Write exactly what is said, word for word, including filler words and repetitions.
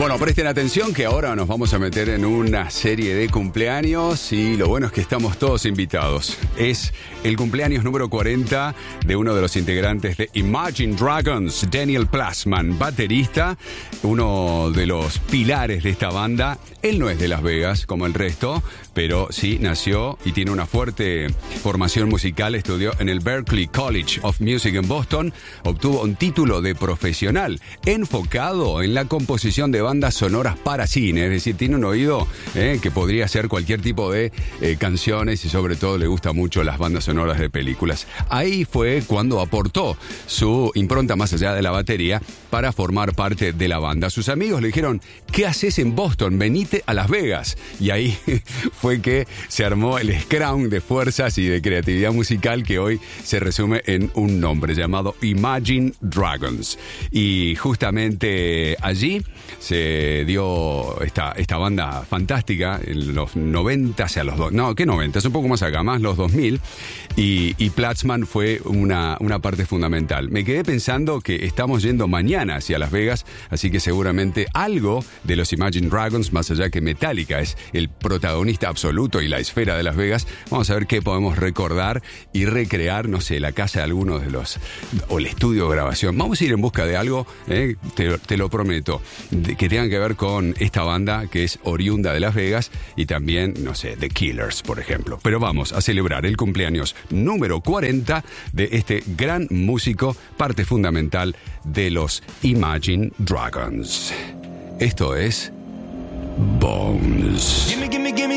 Bueno, presten atención que ahora nos vamos a meter en una serie de cumpleaños y lo bueno es que estamos todos invitados. Es el cumpleaños número cuarenta de uno de los integrantes de Imagine Dragons, Daniel Plasman, baterista, uno de los pilares de esta banda. Él no es de Las Vegas como el resto, pero sí nació y tiene una fuerte formación musical. Estudió en el Berklee College of Music en Boston, obtuvo un título de profesional enfocado en la composición de bandas sonoras para cine, es decir, tiene un oído eh, que podría hacer cualquier tipo de eh, canciones y sobre todo le gusta mucho las bandas sonoras de películas. Ahí fue cuando aportó su impronta más allá de la batería para formar parte de la banda. Sus amigos le dijeron, ¿qué haces en Boston? Venite a Las Vegas. Y ahí fue que se armó el scrum de fuerzas y de creatividad musical que hoy se resume en un nombre llamado Imagine Dragons. Y justamente allí se dio esta, esta banda fantástica en los noventa, o sea, los dos, no, ¿qué noventa? Es un poco más acá, más los dos mil, y, y Plasman fue una, una parte fundamental. Me quedé pensando que estamos yendo mañana hacia Las Vegas, así que seguramente algo de los Imagine Dragons, más allá que Metallica es el protagonista absoluto y la esfera de Las Vegas, vamos a ver qué podemos recordar y recrear, no sé, la casa de algunos de los, o el estudio de grabación. Vamos a ir en busca de algo, eh, te, te lo prometo, de, que tengan que ver con esta banda que es oriunda de Las Vegas y también, no sé, The Killers, por ejemplo. Pero vamos a celebrar el cumpleaños número cuarenta de este gran músico, parte fundamental de los Imagine Dragons. Esto es Bones. Gimme, gimme.